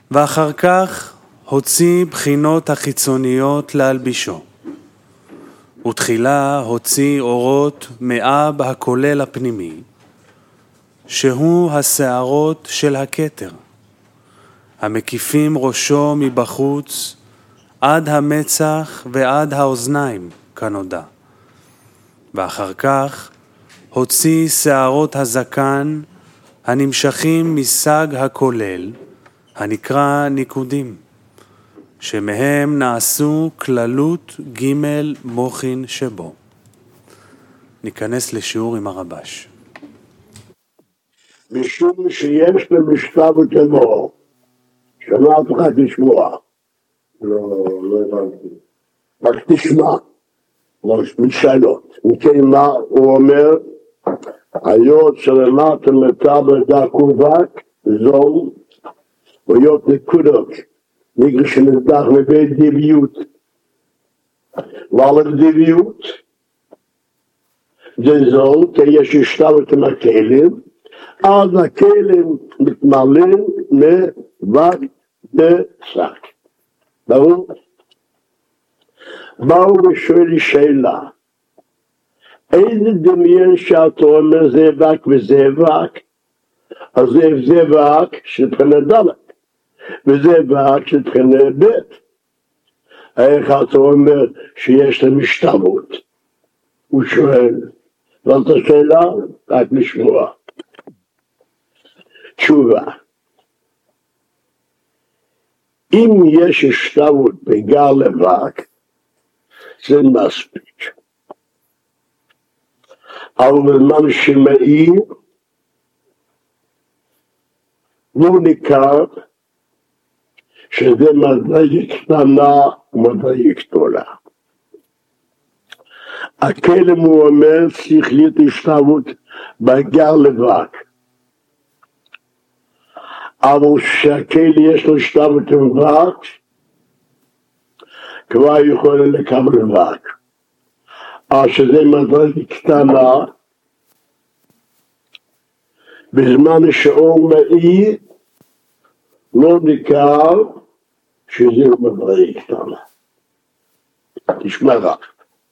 ואחר כך הוציא בחינות החיצוניות להלבישו. ותחילה הוציא אורות מאב הכולל הפנימי, שהוא השערות של הכתר, המקיפים ראשו מבחוץ עד המצח ועד האוזניים כנודע. ואחר כך הוציא שערות הזקן הנמשכים מסג הכולל, הנקרא ניקודים, שמהם נעשו כללות ג' מוחין שבו. ניכנס לשיעור עם הרבש. משום שיש למשכב ותמור, שמעת לך תשמוע. לא הבנתי. רק תשמע. משאלות. מכן מה הוא אומר? היות שלמטה מטבל דק ובק, זול, היות נקודות, נגרש שנדח מבית דביות. ועל הדביות, זה זול, כי יש השתלת עם הכלים, אז הכלים מתמלאים מבק דשק. ברור? באו ושואל שאלה, איזה דמיין שאתה אומר זה וק וזה וק? אז זה וק שבחינה דלת, וזה וק שבחינה בית. איך אתה אומר שיש להם השתלבות? הוא שואל, ואתה שאלה, רק לשמוע. תשובה, אם יש השתלבות בגר לבק, זה מספיק. אבל בזמן שמאיר, לא ניכר שזה מדרגה קטנה ומדרגה גדולה. הכלם הוא אומר שכלית השתלבות בגר לבק. אבל שהכלם יש לו השתלבות לבק, כבר יכול לקבל לבק. אז שזה מדרגה קטנה, בזמן שאור מאיר, לא ניכר שזה מדרגה קטנה. תשמע רק.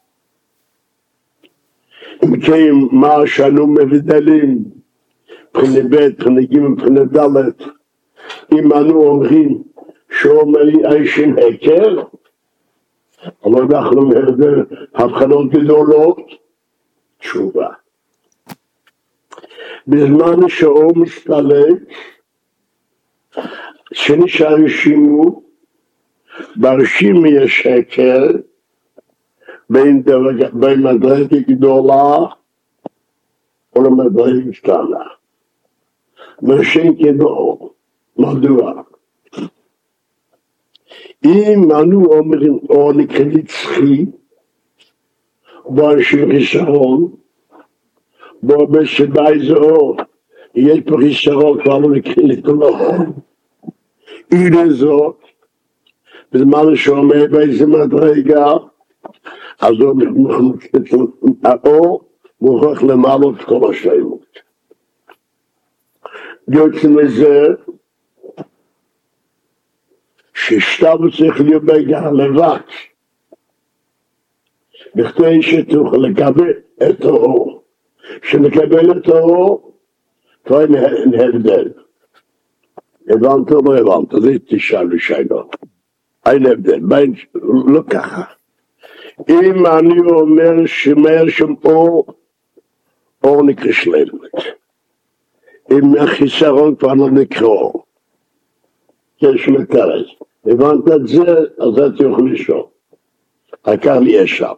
אם כן, מה שאנו מבדלים, מבחינה ב', מבחינה ג', מבחינה ד', אם אנו אומרים שאור מאיר אישן הכר, אבל אנחנו נהדר הבחנות גדולות, תשובה. בזמן שאור מסתלק, שנשאר רשימו, ברשימו יש הכר, בין מדרגה גדולה או למדרגה קטנה. ושאין כדאו, מדוע? אם אנו אומרים או נקרא נצחי, בו אנשים חיסרון, בו בשבי זה אור, יש פה חיסרון כבר לא נקרא לתולכון. הנה זאת, בזמן שאומר באיזה מדרגה, אז האור מוכרח למעלות את כל השלמות. יוצא מזה, ששתלבות צריך להיות בגר לבק, בכדי שתוכל לקבל את האור. כשנקבל את האור, כבר אין הבדל. הבנת או לא הבנת? זה תשאל ושאלות. אין הבדל, לא ככה. אם אני אומר שמאיר שם אור נקרא שלמות. אם החיסרון כבר לא נקרא אור. יש מתרס. הבנת את זה, אז אתה יכול לשאול. העיקר לי ישב.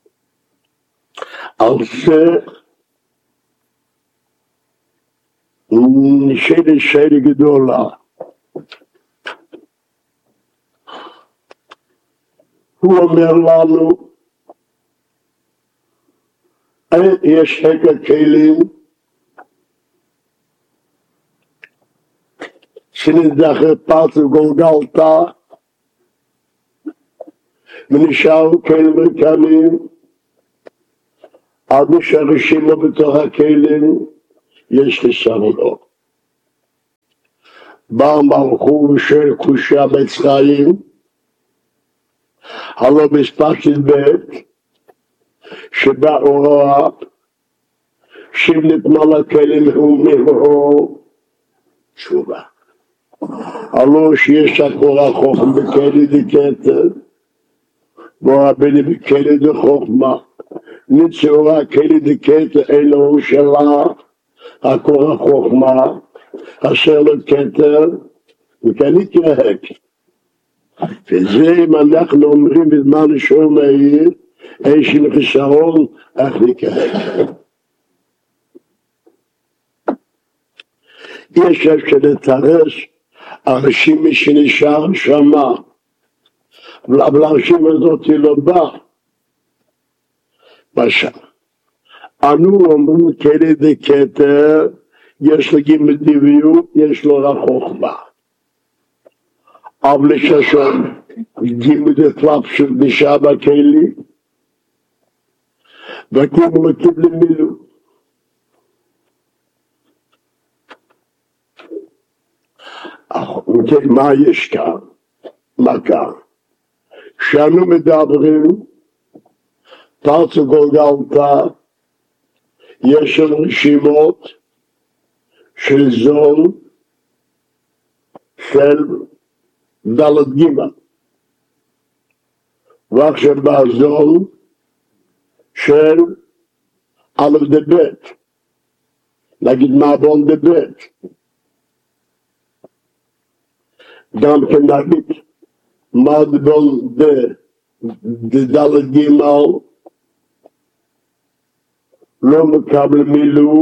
על זה נשאלת שאלה גדולה. הוא אומר לנו, יש חקר כלים שנדחת פרץ וגולגלתה ונשארו כלים וקנים עד נשארים לו בתוך הכלים יש חיסרון אור. בר מלכו של קושיה מצרים, הלא מספר של בית, שבא אורה, שבנת מלאכלים ומהו תשובה. הלא שיש הקורא חוכם בכלי דקטר, ורבני בכלי דחוכמה, נצורה כלי דקטר אלוהו שלה, הקורא חוכמה, אשר לו כתר, וכאן יתרהק. וזה אם אנחנו אומרים בזמן שהוא מהיר, איזשהו חיסרון, איך נקרק. יש אפשר לתרס אנשים שנשאר שמה, אבל האנשים הזאת לא בא. משל, אנו אומרים כאלה דקטר, יש לו גימל דביות, יש לו רק חוכמה. אבל לששון, גימל דפלאפ של נשאר בכלי, וגימל קיבל מילוא. מה יש כאן? מה כאן? כשאנו מדברים, פרצו גולגלתא, יש לנו רשימות של זול, של דלת גימל. ועכשיו בא זול של א' דבית. נגיד מעבון דבית. גם כן נגיד מעבון דלת גימל, לא מקבל מילוא,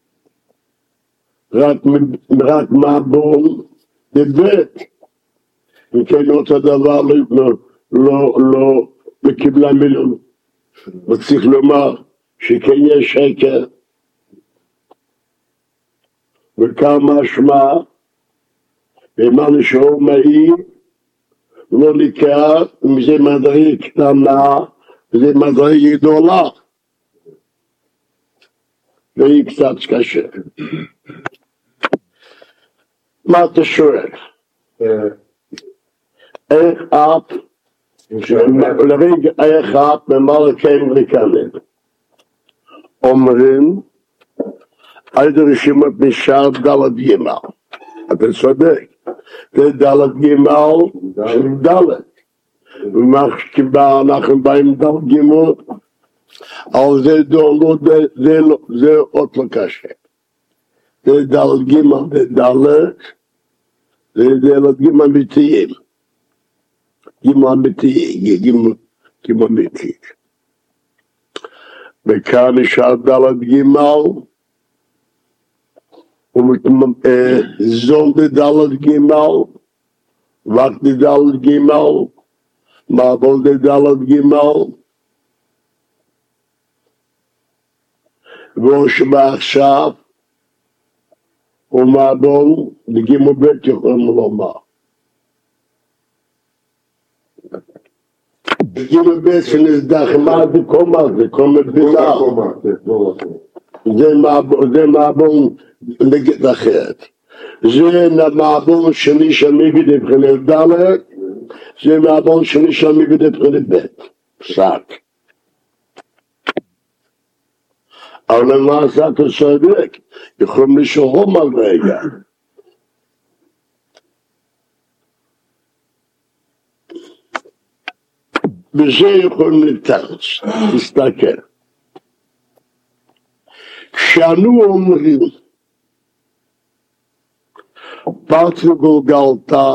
רק מעבון דבית. וכן אותו דבר לא קיבלה מילוא. וצריך לומר שכן יש שקר. וכאן משמע, ואמרנו שהוא מהיר, לא ניכר, וזה מדרגה קטנה, וזה מדרגה גדולה. והיא קצת קשה. מה אתה שואל? איך את, לרגע איך את ממלכים לקנן? אומרים, עד רשימת נשאר דלת גימל. אתה צודק. זה דלת גימל של דלת. ומה שקיבל אנחנו באים דלת גימל, אבל זה עוד לא קשה. זה דלת גימל, זה דלת, זה דלת גימל אמיתיים. גימל אמיתיים, גימל אמיתית. וכאן נשאר דלת גימל, זול דלת גימל, וק דלת גימל, מעבול דלת גימל, ואושבע עכשיו, ומעבול לגימל בית יכולים לומר. גימל בית שנסדח, מה זה קומה? זה קומה בידה. זה מעבול נגד אחרת. זה מעבול שני שמי בידי בחינת דלת, זה מעבול שני שמי בידי בחינת בית. פסק. אבל למעשה אתה צודק, יכולים לשאול על רגע. וזה יכולים לתרץ, תסתכל. כשאנו אומרים, פרצו גולגלתא,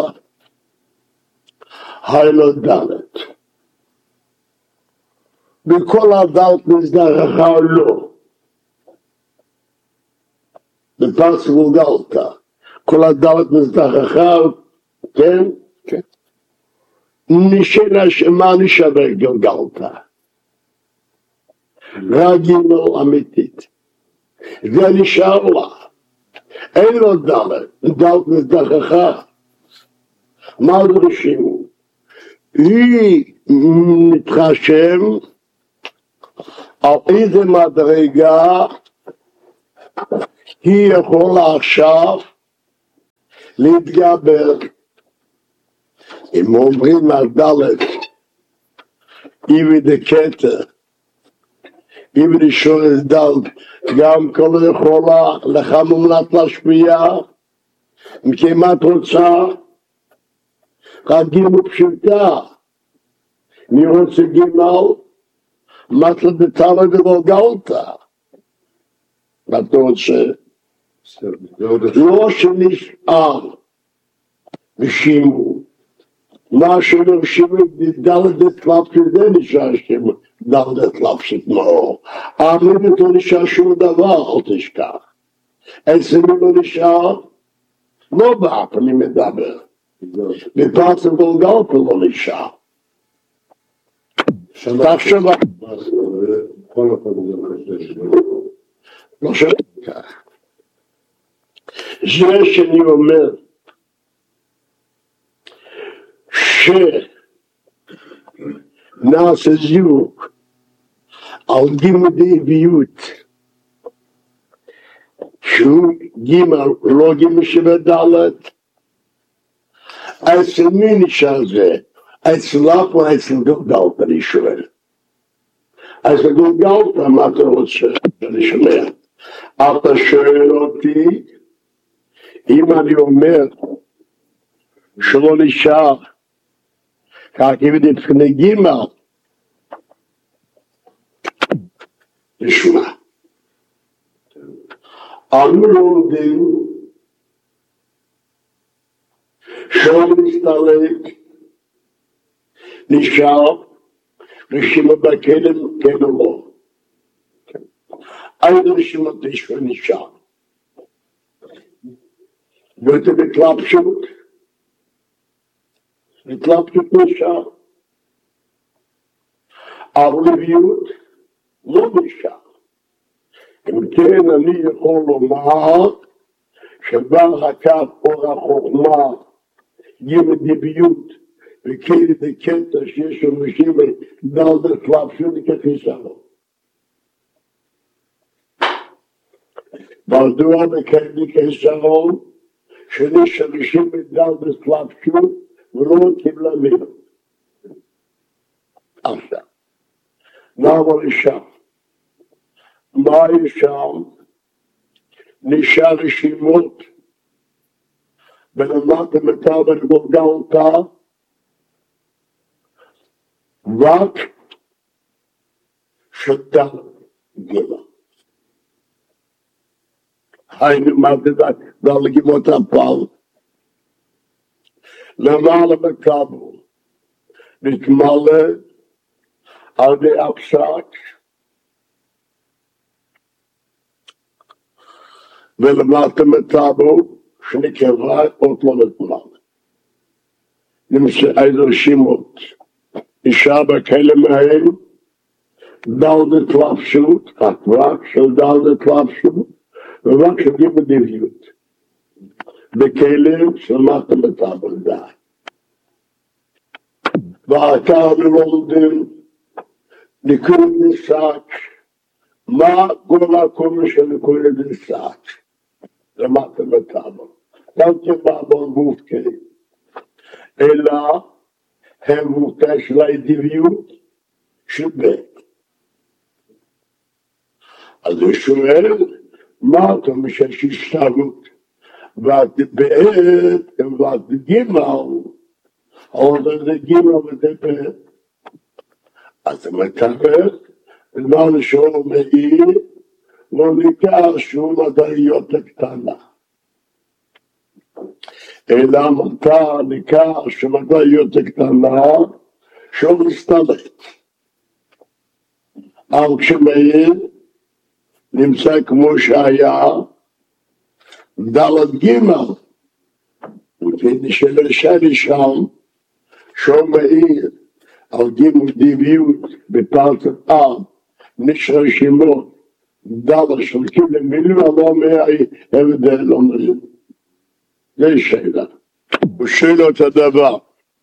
היילו דלת. בכל הדלת נזדרחה או לא. בפרצו גולגלתא, כל הדלת נזדרחה, כן? כן. מה נשבר גולגלתא? רגינו אמיתית. זה נשאר לה. אין לו דלת, דלת נזדרחה. מה דורשים? היא מתחשם על איזה מדרגה היא יכולה עכשיו להתגבר. אם אומרים על ד' איבי דקטר, איבי דשורש ד', גם כל יכולה לך מומלט להשפיע, אם כמעט רוצה, רק גימו פשוטה, מי רוצה גימל, מתלה דתלה דבולגלתה. מה אתה רוצה? לא שנשאר ושימו, מה שנרשימו דלת תלף כזה נשאר שימו, דלת תלף שתמאו. האמין לא נשאר שום דבר, אל תשכח. אצלנו לא נשאר, לא באף אני מדבר. בפרץ ובולגלתה לא נשאר. תחשב לא שואל כך. זה שאני אומר שנעשה זיווג על גימל דאביות שהוא גימל לא גימל שבדלת, אצל מי נשאר זה? אצלך או אצל גולגלת אני שואל. אצל גולגלת מה אתה רוצה? אני שומע. אתה שואל אותי אם אני אומר שלא נשאר כך אם נתפנה גימל, נשמע. אנו לומדים שלא מסתלק נשאר רשימה בכלם כן או לא. אין רשימת נשאר נשאר. ואתה בתלבשות נשאר. אבל לביאות לא נשאר. אם כן אני יכול לומר שבא הקו אור החוכמה גימל דאביות וכאלה דקטע שיש אנשים דלת תלבשות כחיסרון. מדוע בכאלה כחיסרון שיש אנשים דלת תלבשות ולא קיבלה מהם. עכשיו, נעבור לשם. מה יש שם? נשאר רשימות ולמדת מטר בגולגלתה רק שתה גימה. היינו מדדת דל גימות הפעל. למעלה מקבל נתמלא על די הפסק ולמטה מטבו שנקרא עוד לא נתמלא. נמצא איזה רשימות נשאר בכאלה מהם דלת תלבשות, רק של דלת תלבשות ורק של גימל דאביות. בכאלה של מטה מטבו די. ועתה אנו לומדים ניקוד נסק, מה גול הקומר של ניקוד נסק? למטה מטבו. גם כבאבון גופקי. אלא הם גופקי של האדיביות של בית. אז הוא שואל, מה אתה משש השתרות? ואת בעת, ואת גימל, אבל זה גימל וזה בעת. אז הוא מתאר, ומה לשאול מאיר, לא ניכר שהוא מדעיות הקטנה. אלא מותר ניכר שמדעיות הקטנה, שהוא מסתלט. אבל כשמאיר נמצא כמו שהיה, דלת גימל, ונשאל שני שם, שהוא מאיר, על גימל דאביות בפרטת נשאר רשימות דלת של כלי מילים לא מההבדל אומרים. זה שאלה. הוא שואל את הדבר.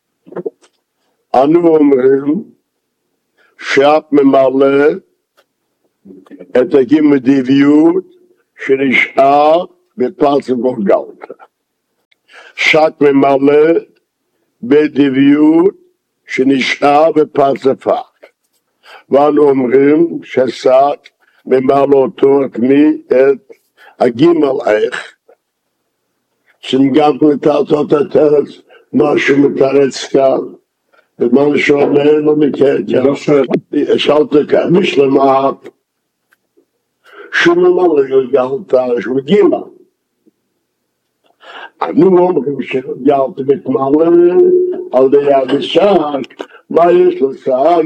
אנו אומרים שאת ממלא את הגימל דאביות שנשאר בפרטת גולגלתה. שק ממלא בדביות שנשאר בפרצפה. ואנו אומרים ששק ממלא אותו את הגימל איך, שגם לתרצות התרץ, משהו מתרץ כאן, ומה שאומר לא מקרקע. שאלת כאן, משלמה, שום ממלא גלגלת, שום גימל. אנו אומרים שגלגלת מתמלא, על די השק, מה יש לשק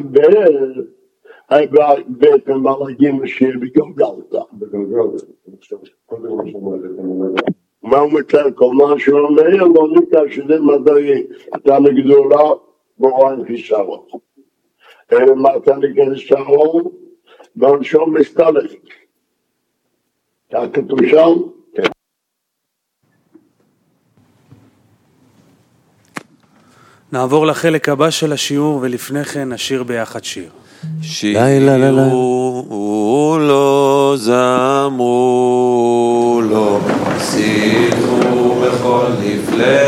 בית ממלא גימל שיר בגלגלת. מה הוא מתאר כל מה שאומר, לא נקרא שזה מדעי, אתה מגדולה בוראים חיסרון. אלא מה אתה נקרא חיסרון, ואנשום מסתלק. כך כתוב שם? כן. נעבור לחלק הבא של השיעור, ולפני כן נשיר ביחד שיר. שירו לו, זמרו לו, שיחו בכל נפלא